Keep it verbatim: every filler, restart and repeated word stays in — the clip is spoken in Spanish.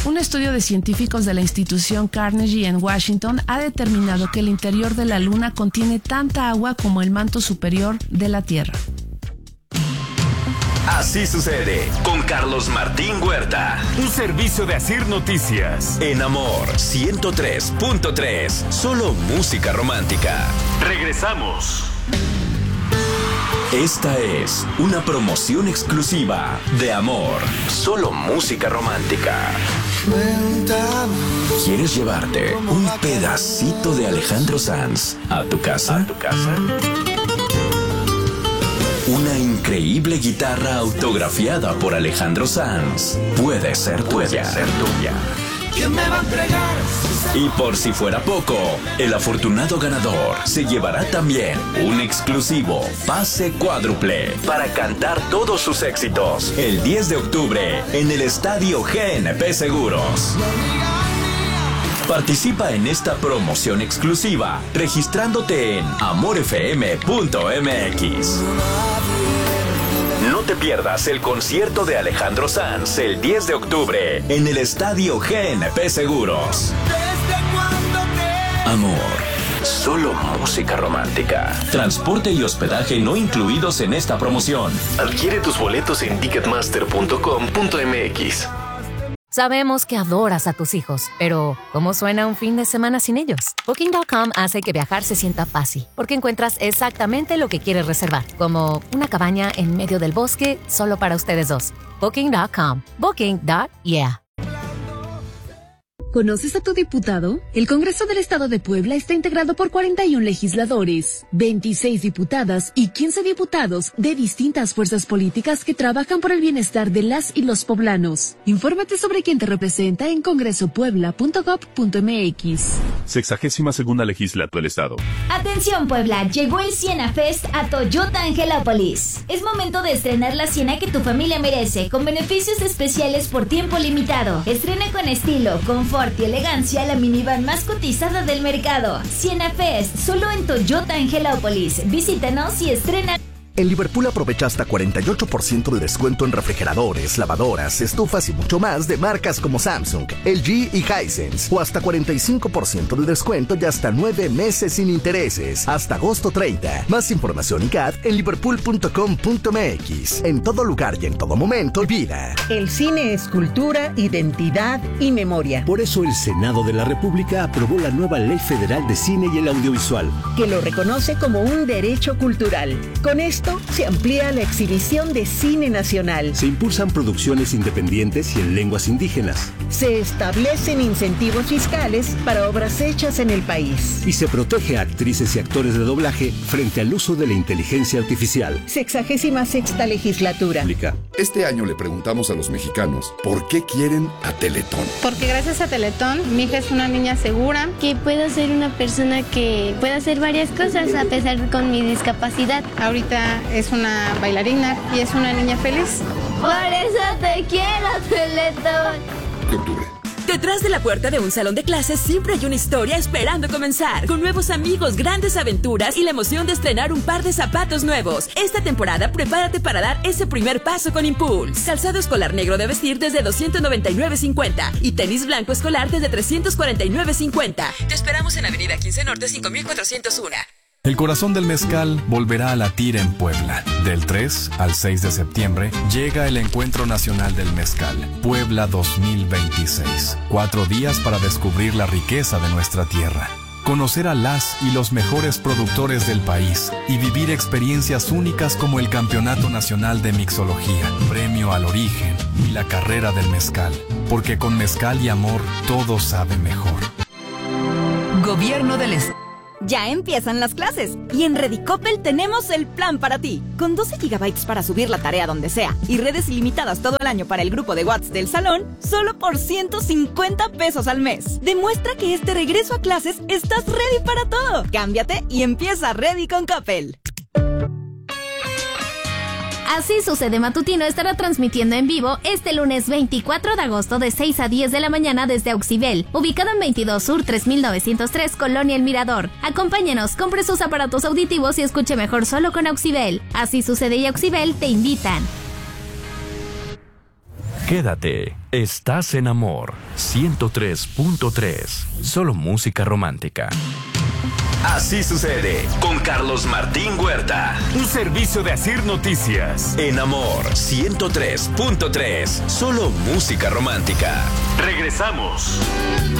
Un estudio de científicos de la institución Carnegie en Washington ha determinado que el interior de la Luna contiene tanta agua como el manto superior de la Tierra. Así sucede con Carlos Martín Huerta. Un servicio de Asir Noticias. En Amor ciento tres punto tres. Solo música romántica. Regresamos. Esta es una promoción exclusiva de Amor. Solo música romántica. ¿Quieres llevarte un pedacito de Alejandro Sanz a tu casa? ¿A tu casa? Una increíble guitarra autografiada por Alejandro Sanz puede ser tuya. Puede ser tuya. ¿Quién me va a entregar? Y por si fuera poco, el afortunado ganador se llevará también un exclusivo pase cuádruple para cantar todos sus éxitos el diez de octubre en el Estadio G N P Seguros. Participa en esta promoción exclusiva registrándote en amor f m punto m x. No te pierdas el concierto de Alejandro Sanz el diez de octubre en el Estadio G N P Seguros. Amor, solo música romántica. Transporte y hospedaje no incluidos en esta promoción. Adquiere tus boletos en ticketmaster punto com punto m x. Sabemos que adoras a tus hijos, pero ¿cómo suena un fin de semana sin ellos? Booking punto com hace que viajar se sienta fácil, porque encuentras exactamente lo que quieres reservar, como una cabaña en medio del bosque solo para ustedes dos. Booking punto com. Booking punto yeah. ¿Conoces a tu diputado? El Congreso del Estado de Puebla está integrado por cuarenta y un legisladores, veintiséis diputadas y quince diputados de distintas fuerzas políticas que trabajan por el bienestar de las y los poblanos. Infórmate sobre quién te representa en congreso puebla punto gob punto m x. Sexagésima segunda legislatura del Estado. Atención Puebla, llegó el Siena Fest a Toyota Angelópolis. Es momento de estrenar la Siena que tu familia merece, con beneficios especiales por tiempo limitado. Estrena con estilo, confort y elegancia la minivan más cotizada del mercado. Siena Fest, solo en Toyota Angelópolis. Visítanos y estrena. En Liverpool aprovecha hasta cuarenta y ocho por ciento de descuento en refrigeradores, lavadoras, estufas y mucho más de marcas como Samsung, L G y Hisense. O hasta cuarenta y cinco por ciento de descuento y hasta nueve meses sin intereses. Hasta agosto treinta. Más información y C A D en liverpool punto com punto m x. En todo lugar y en todo momento, vida. El cine es cultura, identidad y memoria. Por eso el Senado de la República aprobó la nueva Ley Federal de Cine y el Audiovisual, que lo reconoce como un derecho cultural. Con esto se amplía la exhibición de cine nacional. Se impulsan producciones independientes y en lenguas indígenas. Se establecen incentivos fiscales para obras hechas en el país. Y se protege a actrices y actores de doblaje frente al uso de la inteligencia artificial. Sexagésima sexta legislatura. Este año le preguntamos a los mexicanos por qué quieren a Teletón. Porque gracias a Teletón, mi hija es una niña segura. Que puedo ser una persona que pueda hacer varias cosas a pesar con mi discapacidad. Ahorita es una bailarina y es una niña feliz. Por eso te quiero, Teletón. De octubre. Detrás de la puerta de un salón de clases siempre hay una historia esperando comenzar, con nuevos amigos, grandes aventuras y la emoción de estrenar un par de zapatos nuevos. Esta temporada prepárate para dar ese primer paso con Impulse. Calzado escolar negro de vestir desde doscientos noventa y nueve cincuenta y tenis blanco escolar desde trescientos cuarenta y nueve cincuenta. Te esperamos en Avenida quince Norte cinco mil cuatrocientos uno. El corazón del mezcal volverá a latir en Puebla. Del tres al seis de septiembre llega el Encuentro Nacional del Mezcal, Puebla dos mil veintiséis. Cuatro días para descubrir la riqueza de nuestra tierra, conocer a las y los mejores productores del país y vivir experiencias únicas como el Campeonato Nacional de Mixología, Premio al Origen y la Carrera del Mezcal. Porque con mezcal y amor todo sabe mejor. Gobierno del Estado. Ya empiezan las clases y en Redicopel tenemos el plan para ti. Con doce gigabytes para subir la tarea donde sea y redes ilimitadas todo el año para el grupo de WhatsApp del salón, solo por ciento cincuenta pesos al mes. Demuestra que este regreso a clases estás ready para todo. Cámbiate y empieza Ready con Coppel. Así Sucede Matutino estará transmitiendo en vivo este lunes veinticuatro de agosto de seis a diez de la mañana desde Auxibel, ubicado en veintidós Sur tres mil novecientos tres, Colonia El Mirador. Acompáñenos, compre sus aparatos auditivos y escuche mejor solo con Auxibel. Así Sucede y Auxibel te invitan. Quédate, estás en Amor ciento tres punto tres. Solo música romántica. Así sucede con Carlos Martín Huerta. Un servicio de Asir Noticias. En Amor ciento tres punto tres. Solo música romántica. Regresamos.